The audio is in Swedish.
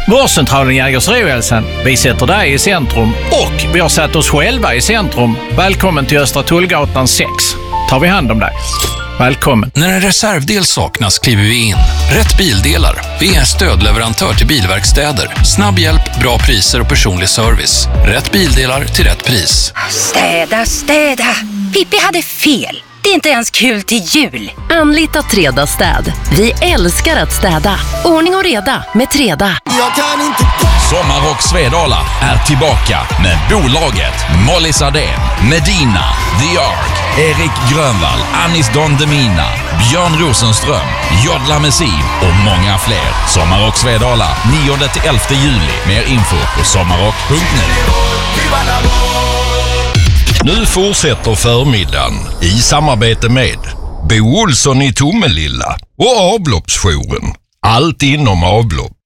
Vårdcentralen Jägersro-Hälsan. Vi sätter dig i centrum och vi har satt oss själva i centrum. Välkommen till Östra Tullgatan 6. Tar vi hand om dig. Välkommen. När en reservdel saknas kliver vi in. Rätt Bildelar. Vi är stödleverantör till bilverkstäder. Snabb hjälp, bra priser och personlig service. Rätt Bildelar till rätt pris. Städa. Pippi hade fel. Det är inte ens kul till jul. Anlita Treda Städ. Vi älskar att städa. Ordning och reda med Treda. Sommarrock Svedala är tillbaka med bolaget Molly Sardén, Medina, The Ark, Erik Grönvall, Anis Don Demina, Björn Rosenström, Jodla Messin och många fler. Sommarrock Svedala 9-11 juli. Mer info på sommarrock.nu. Nu fortsätter förmiddagen i samarbete med Bo Olsson i Tomelilla och avloppsjouren. Allt inom avlopp.